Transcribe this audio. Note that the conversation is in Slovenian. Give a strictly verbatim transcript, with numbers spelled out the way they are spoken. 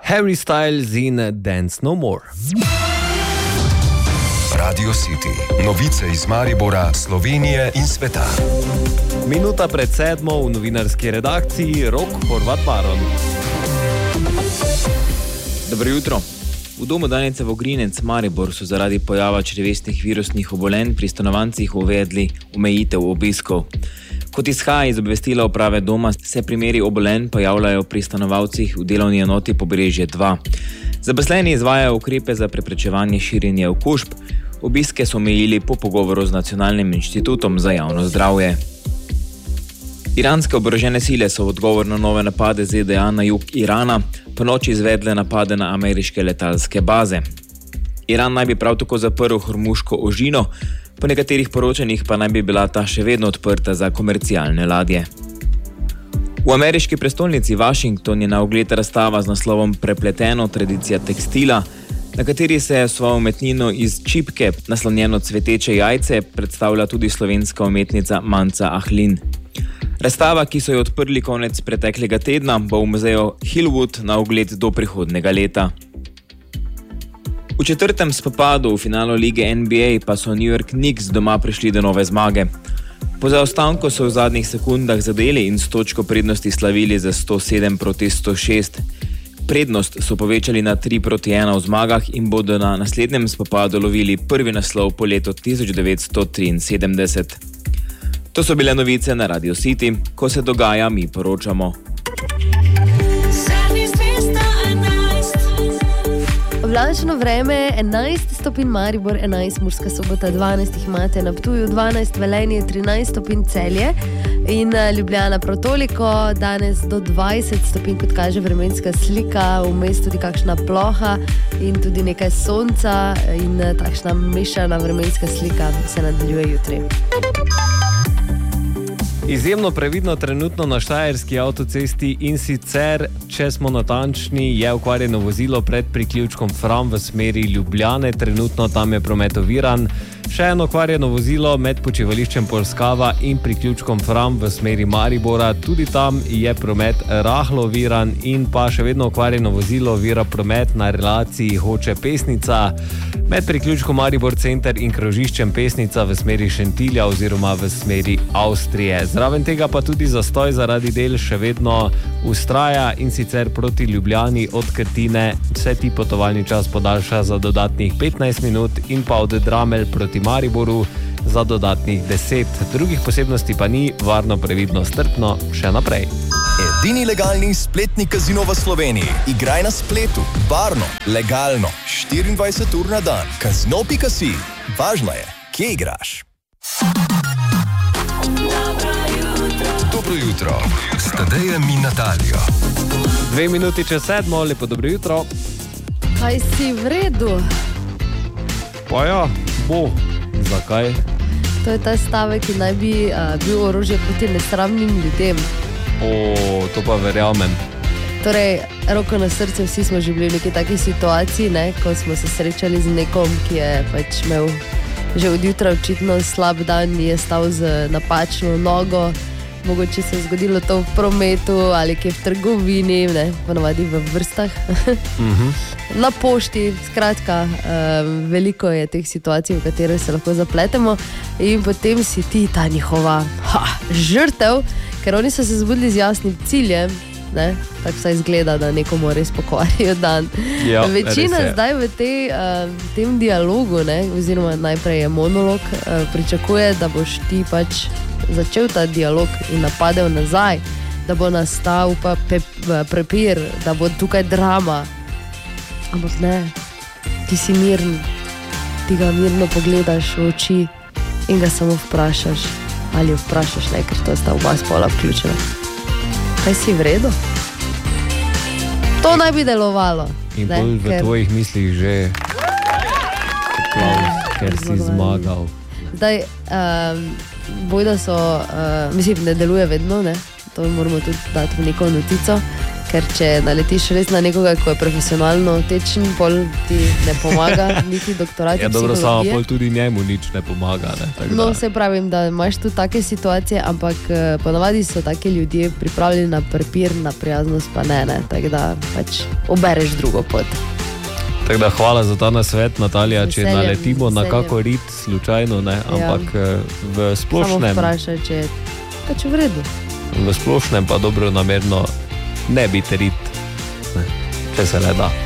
Harry Styles in Dance No More. Radio City. Novice iz Maribora, Slovenije in sveta. Minuta pred sedmo v novinarski redakciji Rok Horvat Baron. Dobro jutro. V domu Danice Vogrinec Maribor so zaradi pojava črevesnih virusnih obolenj pri stanovancih uvedli omejitev obiskov. Kot izhaja iz obvestila uprave doma, se primeri obolenj pojavljajo pri stanovalcih v delovni enoti Pobrežje dva. Zaposleni izvajajo ukrepe za preprečevanje širjenja okužb. Obiske so omejili po pogovoru z Nacionalnim inštitutom za javno zdravje. Iranske oborožene sile so v odgovor na nove napade Z D A na jug Irana po noči izvedle napade na ameriške letalske baze. Iran naj bi prav tako zaprl Hormuško ožino, po nekaterih poročanjih pa naj bi bila ta še vedno odprta za komercialne ladje. V ameriški prestolnici Washington je na ogled razstava z naslovom Prepleteno tradicija tekstila, na kateri se svojo umetnino iz čipke, naslonjeno cveteče jajce, predstavlja tudi slovenska umetnica Manca Ahlin. Razstava, ki so jo odprli konec preteklega tedna, bo v muzeju Hillwood na ogled do prihodnjega leta. V četrtem spopadu v finalu lige N B A pa so New York Knicks doma prišli do nove zmage. Po zaostanku so v zadnjih sekundah zadeli in s točko prednosti slavili za sto sedem proti sto šest. Prednost so povečali na tri proti ena v zmagah in bodo na naslednjem spopadu lovili prvi naslov po letu tisoč devetsto triinsedemdeset. To so bile novice na Radio City, ko se dogaja, mi poročamo. Oblačno vreme, enajst stopinj Maribor, enajst Murska Sobota, dvanajst imate na Ptuju, dvanajst Velenje, trinajst stopinj Celje in Ljubljana prav toliko, danes do dvajset stopinj, kot kaže vremenska slika, vmes tudi kakšna ploha in tudi nekaj sonca in takšna mešana vremenska slika se nadaljuje jutri. Izjemno previdno trenutno na štajerski avtocesti in sicer, če smo natančni, je okvarjeno vozilo pred priključkom Fram v smeri Ljubljane, trenutno tam je promet oviran. Še eno okvarjeno vozilo med počivališčem Polskava in priključkom Fram v smeri Maribora, tudi tam je promet rahlo oviran in pa še vedno okvarjeno vozilo ovira promet na relaciji Hoče-Pesnica med priključkom Maribor center in krožiščem Pesnica v smeri Šentilja oziroma v smeri Avstrije. Zraven tega pa tudi zastoj zaradi del še vedno ustraja in sicer proti Ljubljani od Krtine se ti potovalni čas podaljša za dodatnih petnajst minut in pa od Dramelj proti Mariboru za dodatnih deset. Drugih posebnosti pa ni, varno, previdno, strpno, še naprej. Edini legalni spletni kazino v Sloveniji. Igraj na spletu, varno, legalno, štiriindvajset ur na dan. Kazino pika si. Važno je, kje igraš. Dobro jutro. S Tadejem in Natalijo. Dve minuti čez sedmo, lepo dobro jutro. Kaj si v redu? Pa ja, bo. Zakaj? To je ta stavek, ki naj bi uh, bil orožje proti nesramnim ljudem. O, to pa verjamem. Torej, roko na srce, vsi smo že bili v neki taki situaciji, ne, ko smo se srečali z nekom, ki je pač imel že od jutra očitno slab dan, je stal z napačno nogo, mogoče se je zgodilo to v prometu ali kje v trgovini, ne, ponovadi v vrstah, uh-huh. na pošti, skratka, um, veliko je teh situacij, v katere se lahko zapletemo in potem si ti ta njihova ha, žrtev, ker oni so se zbudili z jasnim ciljem, ne, tako vsaj izgleda, da nekomu res pokvarijo dan. Ja, večina zdaj v te, uh, tem dialogu, ne, oziroma najprej je monolog, uh, pričakuje, da boš ti pač začel ta dialog in napadel nazaj, da bo nastal pa pe, prepir, da bo tukaj drama. Ampak ne, ti si miren, ti ga mirno pogledaš v oči in ga samo vprašaš, ali jo vprašaš, ne, ker to sta oba spola vključena. Kaj si v redu? To naj bi delovalo. In ne, bolj v ker... tvojih mislih že aplauz, ker si zmagal. Zdaj, um, bojda so, uh, mislim, ne deluje vedno, ne? To moramo tudi dati v neko notico, Ker če naletiš res na nekoga, ko je profesionalno tečen, pol ti ne pomaga, niti doktorat. Ja, dobro, samo pol tudi njemu nič ne pomaga. Ne? No, se pravim, da imaš tu take situacije, ampak ponavadi so taki ljudje pripravljeni na prepir, na prijaznost pa ne, ne. Tako da pač obereš drugo pot. Tako da hvala za ta nasvet, Natalija, če Veseljem, naletimo na veseljem. kako rit slučajno, ne? Ampak Ja. v splošnem, Samo vprašaj, če je pač v redu. v splošnem pa dobro namerno ne biti rit, ne? Če se le da.